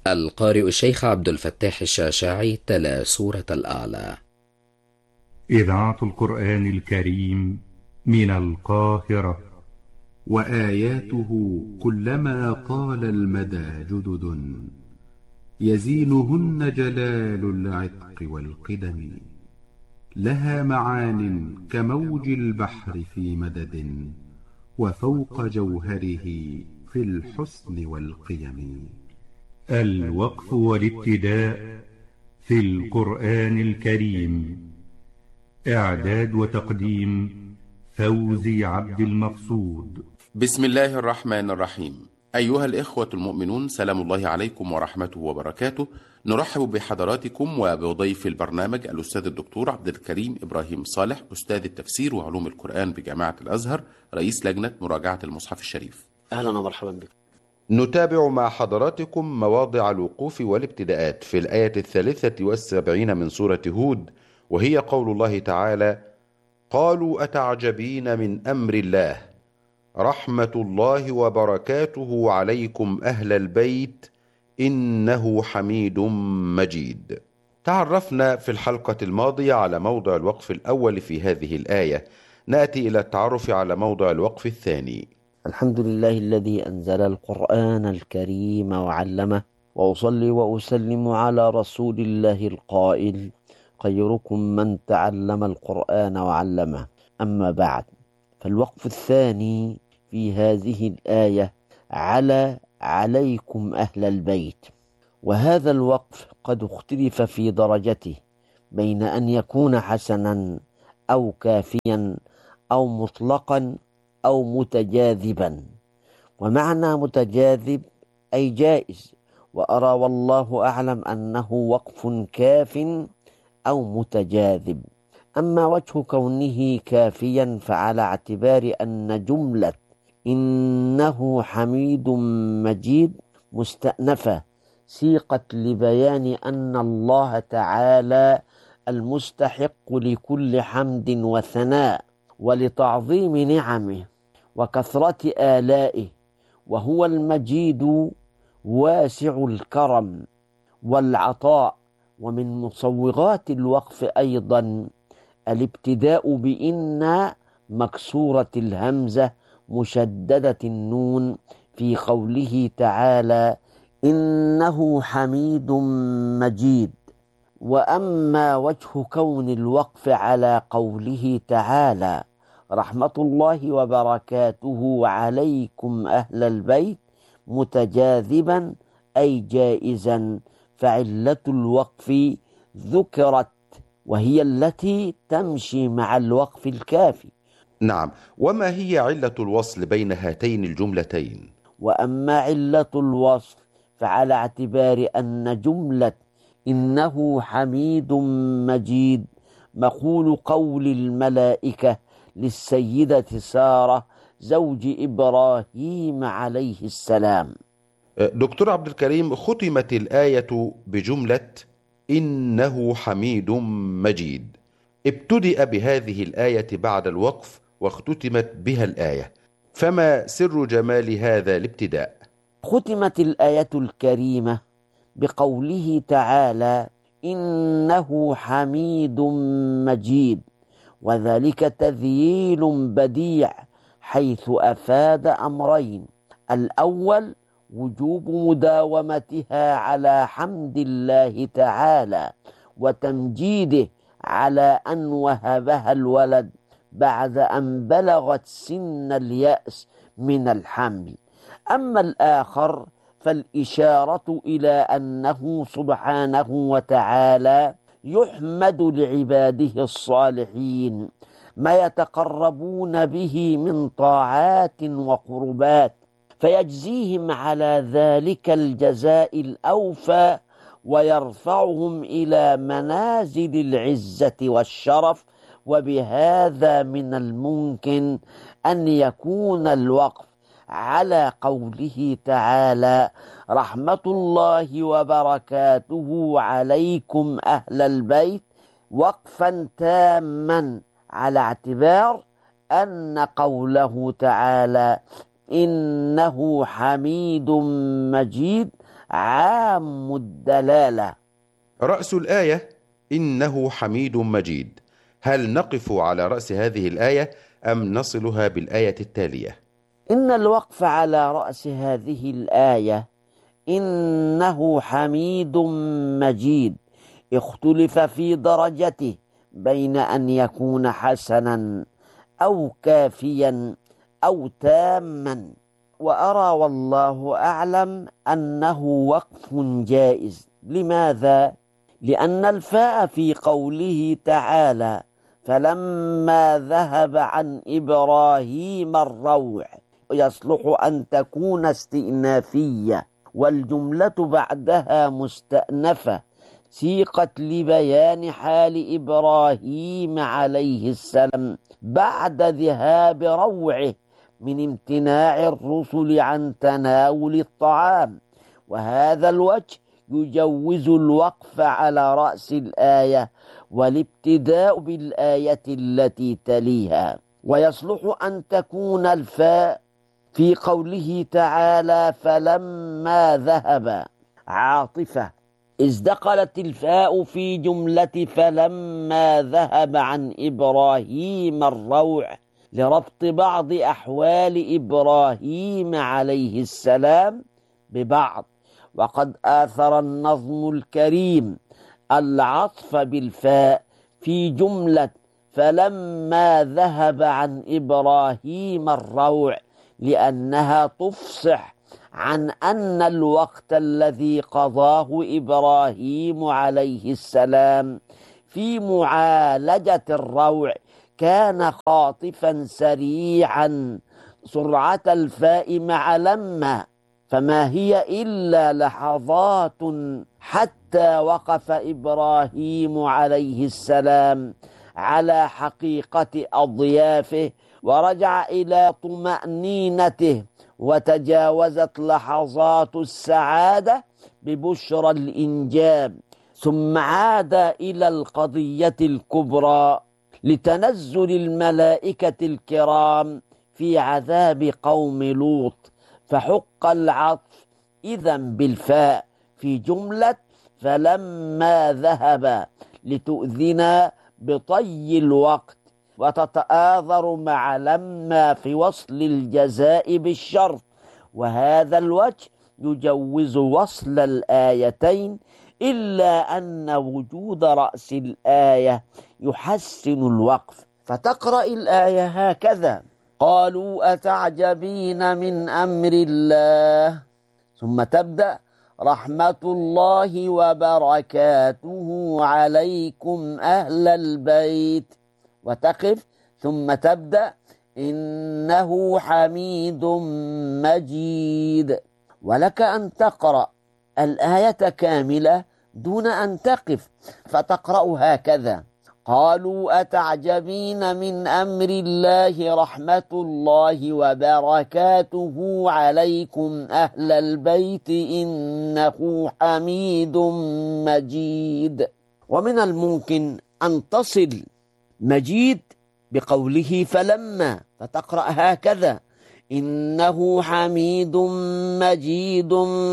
القارئ الشيخ عبد الفتاح الشاشاعي تلا سورة الأعلى. إذاعة القرآن الكريم من القاهرة. وآياته كلما طال المدى جدد، يزينهن جلال العتق والقدم. لها معان كموج البحر في مدد، وفوق جوهره في الحسن والقيم. الوقف والابتداء في القرآن الكريم. إعداد وتقديم فوزي عبد المقصود. بسم الله الرحمن الرحيم. أيها الإخوة المؤمنون، سلام الله عليكم ورحمته وبركاته. نرحب بحضراتكم وبضيف البرنامج الأستاذ الدكتور عبد الكريم إبراهيم صالح، أستاذ التفسير وعلوم القرآن بجامعة الأزهر، رئيس لجنة مراجعة المصحف الشريف. أهلا ومرحبا بكم. نتابع مع حضراتكم مواضع الوقوف والابتداءات في الآية 73 من سورة هود، وهي قول الله تعالى: قالوا أتعجبين من أمر الله، رحمة الله وبركاته عليكم أهل البيت إنه حميد مجيد. تعرفنا في الحلقة الماضية على موضع الوقف الأول في هذه الآية. نأتي إلى التعرف على موضع الوقف الثاني. الحمد لله الذي أنزل القرآن الكريم وعلمه، وأصلي وأسلم على رسول الله القائل: خيركم من تعلم القرآن وعلمه. أما بعد، فالوقف الثاني في هذه الآية عليكم أهل البيت. وهذا الوقف قد اختلف في درجته بين أن يكون حسنا أو كافيا أو مطلقا أو متجاذبا. ومعنى متجاذب أي جائز، وأرى والله أعلم أنه وقف كاف أو متجاذب. أما وجه كونه كافيا فعلى اعتبار أن جملة إنه حميد مجيد مستأنفة سيقت لبيان أن الله تعالى المستحق لكل حمد وثناء ولتعظيم نعمه وكثرة آلائه، وهو المجيد واسع الكرم والعطاء. ومن مصوغات الوقف أيضا الابتداء بإن مكسورة الهمزة مشددة النون في قوله تعالى: إنه حميد مجيد. وأما وجه كون الوقف على قوله تعالى: رحمة الله وبركاته عليكم أهل البيت متجاذبا أي جائزا، فعلة الوقف ذكرت وهي التي تمشي مع الوقف الكافي. نعم، وما هي علة الوصل بين هاتين الجملتين؟ وأما علة الوصل فعلى اعتبار أن جملة إنه حميد مجيد مقول قول الملائكة للسيدة سارة زوج إبراهيم عليه السلام. دكتور عبد الكريم، ختمت الآية بجملة إنه حميد مجيد. ابتدأ بهذه الآية بعد الوقف واختتمت بها الآية، فما سر جمال هذا الابتداء؟ ختمت الآية الكريمة بقوله تعالى: إنه حميد مجيد، وذلك تذييل بديع حيث أفاد أمرين: الأول وجوب مداومتها على حمد الله تعالى وتمجيده على أن وهبها الولد بعد أن بلغت سن اليأس من الحمل. أما الآخر فالإشارة إلى أنه سبحانه وتعالى يحمد لعباده الصالحين ما يتقربون به من طاعات وقربات، فيجزيهم على ذلك الجزاء الأوفى ويرفعهم إلى منازل العزة والشرف. وبهذا من الممكن أن يكون الوقف على قوله تعالى: رحمة الله وبركاته عليكم أهل البيت وقفا تاما، على اعتبار أن قوله تعالى إنه حميد مجيد عام الدلالة. رأس الآية إنه حميد مجيد، هل نقف على رأس هذه الآية أم نصلها بالآية التالية؟ إن الوقف على رأس هذه الآية إنه حميد مجيد اختلف في درجته بين أن يكون حسنا أو كافيا أو تاما، وأرى والله أعلم أنه وقف جائز. لماذا؟ لأن الفاء في قوله تعالى فلما ذهب عن إبراهيم الروع يصلح أن تكون استئنافية، والجملة بعدها مستأنفة سيقت لبيان حال إبراهيم عليه السلام بعد ذهاب روعه من امتناع الرسل عن تناول الطعام، وهذا الوجه يجوز الوقف على رأس الآية والابتداء بالآية التي تليها. ويصلح أن تكون الفاء في قوله تعالى فلما ذهب عاطفة، إذ دخلت الفاء في جملة فلما ذهب عن إبراهيم الروع لربط بعض أحوال إبراهيم عليه السلام ببعض، وقد آثر النظم الكريم العطف بالفاء في جملة فلما ذهب عن إبراهيم الروع لأنها تفصح عن أن الوقت الذي قضاه إبراهيم عليه السلام في معالجة الروع كان خاطفا سريعا سرعة الفاء مع لما، فما هي إلا لحظات حتى وقف إبراهيم عليه السلام على حقيقة أضيافه ورجع إلى طمأنينته، وتجاوزت لحظات السعادة ببشرى الإنجاب، ثم عاد إلى القضية الكبرى لتنزل الملائكة الكرام في عذاب قوم لوط، فحق العطف إذن بالفاء في جملة فلما ذهب لتؤذنا بطي الوقت، وتتآذر مع لما في وصل الجزاء بالشرط، وهذا الوجه يجوز وصل الآيتين، إلا أن وجود رأس الآية يحسن الوقف. فتقرأ الآية هكذا قالوا أتعجبين من أمر الله، ثم تبدأ رحمة الله وبركاته عليكم أهل البيت، وتقف ثم تبدأ إنه حميد مجيد. ولك أن تقرأ الآية كاملة دون أن تقف، فتقرأ هكذا قالوا أتعجبين من أمر الله رحمة الله وبركاته عليكم أهل البيت إنه حميد مجيد. ومن الممكن أن تصل مجيد بقوله فلما، فتقرأ هكذا إنه حميد مجيد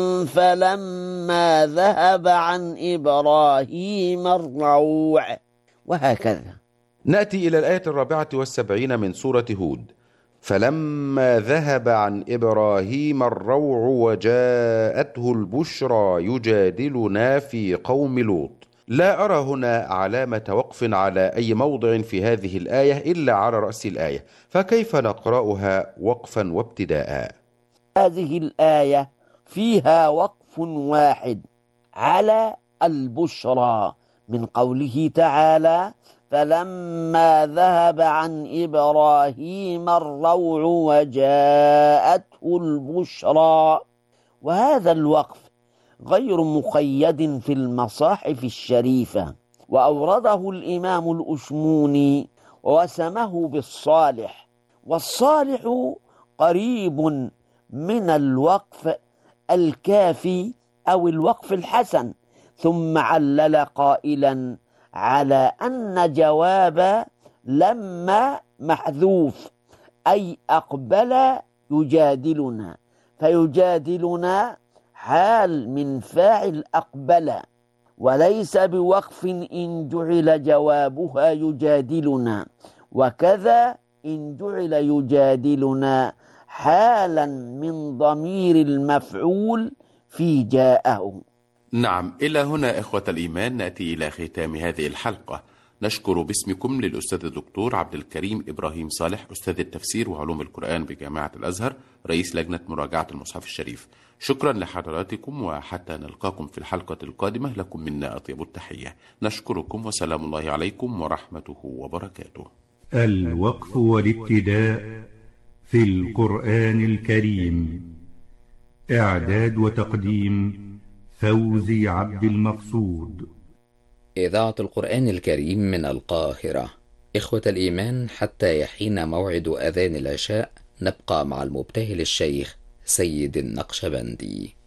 فلما ذهب عن إبراهيم الروع، وهكذا. نأتي إلى الآية 74 من سورة هود فلما ذهب عن إبراهيم الروع وجاءته البشرى يجادلنا في قوم لوط. لا أرى هنا علامة وقف على أي موضع في هذه الآية إلا على رأس الآية، فكيف نقرأها وقفا وابتداء؟ هذه الآية فيها وقف واحد على البشرى من قوله تعالى فلما ذهب عن إبراهيم الروع وجاءته البشرى، وهذا الوقف غير مقيد في المصاحف الشريفة، وأورده الإمام الأشموني ووسمه بالصالح، والصالح قريب من الوقف الكافي أو الوقف الحسن، ثم علل قائلا على أن جواب لما محذوف، أي أقبل يجادلنا، فيجادلنا حال من فاعل أقبل، وليس بوقف إن جعل جوابها يجادلنا، وكذا إن جعل يجادلنا حالا من ضمير المفعول في جاءه. نعم، إلى هنا إخوة الإيمان نأتي إلى ختام هذه الحلقة. نشكر باسمكم للأستاذ الدكتور عبد الكريم إبراهيم صالح، أستاذ التفسير وعلوم القرآن بجامعة الأزهر، رئيس لجنة مراجعة المصحف الشريف. شكرا لحضراتكم، وحتى نلقاكم في الحلقة القادمة لكم منا أطيب التحية. نشكركم، وسلام الله عليكم ورحمته وبركاته. الوقف والابتداء في القرآن الكريم. إعداد وتقديم فوزي عبد المقصود. إذاعة القرآن الكريم من القاهرة. إخوة الإيمان، حتى يحين موعد أذان العشاء نبقى مع المبتهل الشيخ سيد النقشبندي.